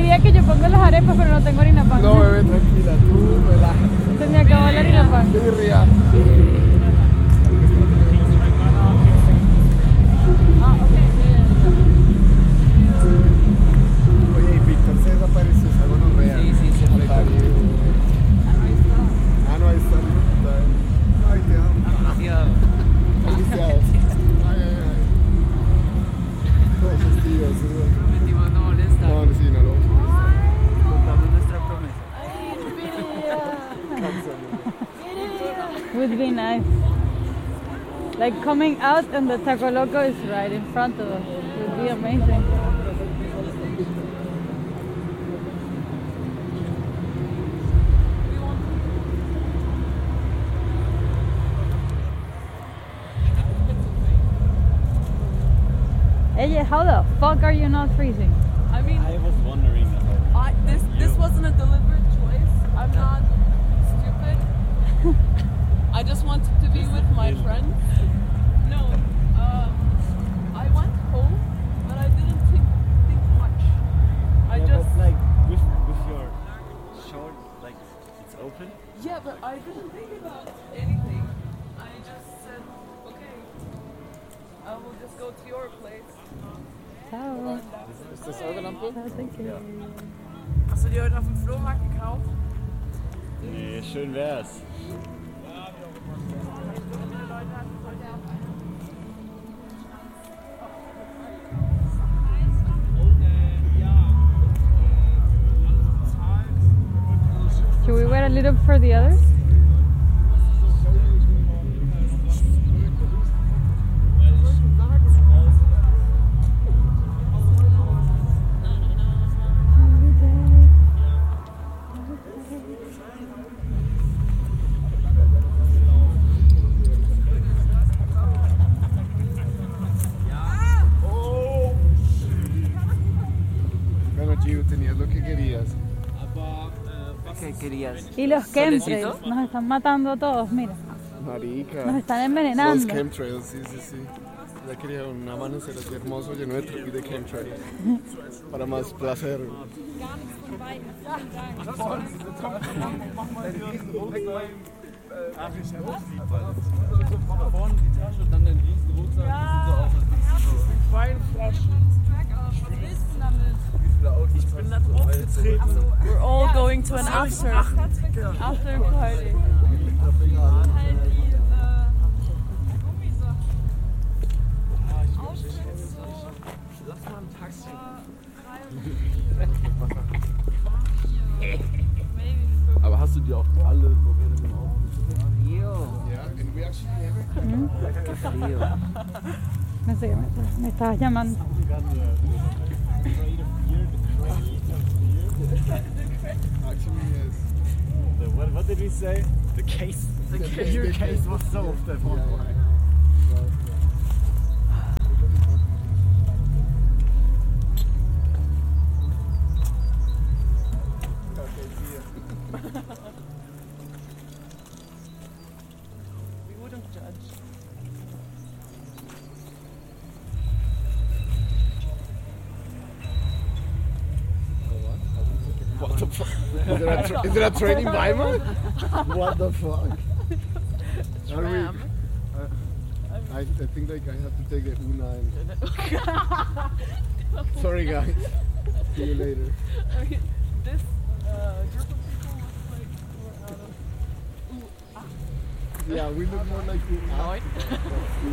diría que yo pongo las arepas, pero no tengo harina pan. No, bebé, tranquila, tú relájate. Se me acabó la harina pan. Qué ría. Oye, y Víctor se desapareció, está gonorrea. Sí, se fue. Ah, no, ahí está. Ay, te amo. Demasiado. Felicidades. Ay. Todos sus tíos, ¿sí? Prometimos no molestar. No, sí, no lo vamos a Contamos nuestra promesa. Would be nice. Like coming out and the Taco Loco is right in front of us. It would be amazing. Hey, how the fuck are you not freezing? I mean, I was wondering about this wasn't a deliberate choice. I'm not stupid. I just wanted to be with my friends. No, I went home, but I didn't think much. I yeah, just but like with your short, like it's open. yeah, but I didn't think about anything. I just said, okay, I will just go to your place. Ciao. Ist das eure Lampe? Ciao, thank you. Hast du die heute auf dem Flohmarkt gekauft? Nee, schön wär's. Should we wait a little for the others? Bueno, Gio, tenías lo que querías. ¿Qué querías? Y los ¿Solecito? chemtrails nos están matando a todos, mira. Marica. Nos están Los envenenando. chemtrails, sí. Ya quería un amanecer así hermoso lleno de y de chemtrails. Para más placer. We're all going to an after party. Aber hast du die auch alle so während dem Frío. Ja, and we actually have Qué frío. No sé, me estabas llamando. actually yes. What did we say? The case. Your case was solved at one point. We wouldn't judge. What the fuck? Is there a train in Weimar? What the fuck? Tram. I think like I have to take the U9. Sorry guys. See you later. I mean, this group of people looks like we're out of. Yeah, we look more like U8.